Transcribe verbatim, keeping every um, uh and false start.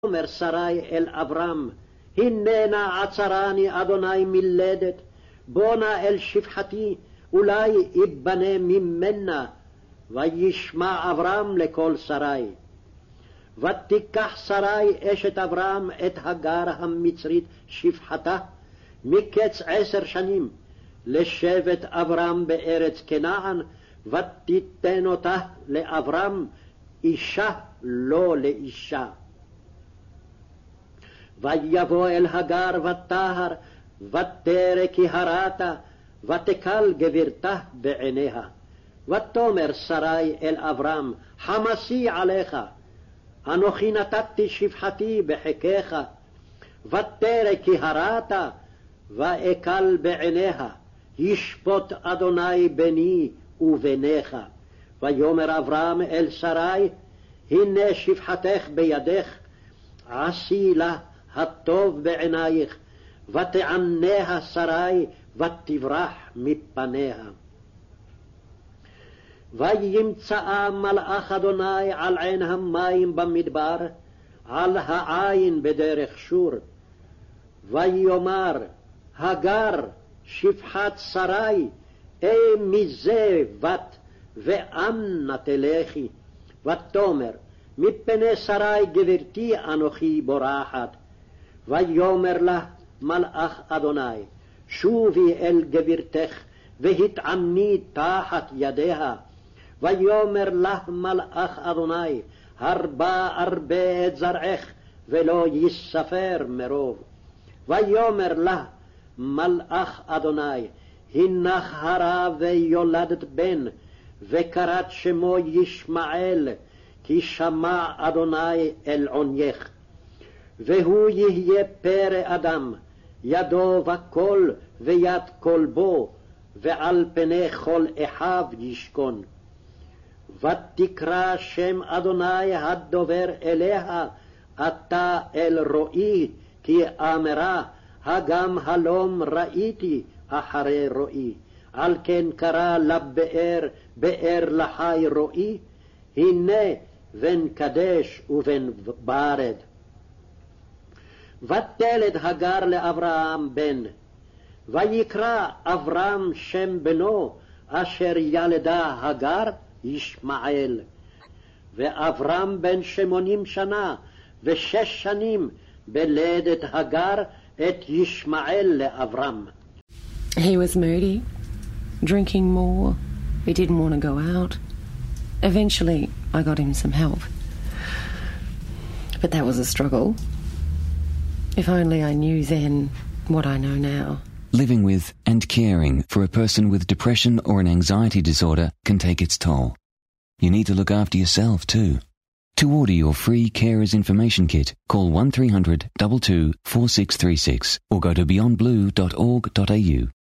אומר שרי אל אברהם, הננה עצרני אדוני מלדת, בונה אל שפחתי, אולי יבנה ממנה. וישמע אברהם לקול שרי. ותיקח שרי אשת אברהם את הגר המצרית שפחתה, מקץ עשר שנים, לשבט אברהם בארץ כנען, ותיתן אותה לאברהם, אישה לא לאישה. ויבוא אל הגר ותהר, ותרא כי הרתה, ותקל גבירתה בעיניה. ותאמר שרי אל אברהם, חמסי עליך, אנוכי נתתי שפחתי בחיקך. ותרא כי הרתה, ואקל בעיניה, ישפוט אדוני ביני וביניך. ויאמר אברהם אל שרי, הנה שפחתך בידך, עשי לה הטוב בעינייך. ותעניה שרי, ותברח מפניה. וימצאה מלאך אדוני על עין המים במדבר, על העין בדרך שור. ויאמר, הגר שפחת שרי, אה מזה בת, ואנה תלכי. ותאמר, מפני שרי גברתי אנוכי בורחת. ויאמר לה מלאך אדוני, שובי אל גברתך, והתעני תחת ידיה. ויאמר לה מלאך אדוני, הרבה הרבה את זרעך, ולא יספר מרוב. ויאמר לה מלאך אדוני, הנך הרה ויולדת בן, וקראת שמו ישמעאל, כי שמע אדוני אל עונייך. והוא יהיה פרא אדם, ידו וכל ויד כלבו, ועל פני כל אחיו ישכון. ותקרא שם אדוני הדובר אליה, אתה אל רואי, כי אמרה, הגם הלום ראיתי אחרי רואי. על כן קרא לבאר, באר לחי רואי, הנה בן קדש ובן ברד. ותלד הגר לאברהם בן, ויקרא אברהם שם בנו, אשר ילדה הגר, ישמעאל. ואברהם בן שמונים שנה, ושש שנים, בלדת הגר את ישמעאל לאברהם. He was moody, drinking more. He didn't want to go out. Eventually, I got him some help. But that was a struggle. If only I knew then what I know now. Living with and caring for a person with depression or an anxiety disorder can take its toll. You need to look after yourself too. To order your free Carers Information Kit, call one three hundred two two four six three six or go to beyond blue dot org dot a u.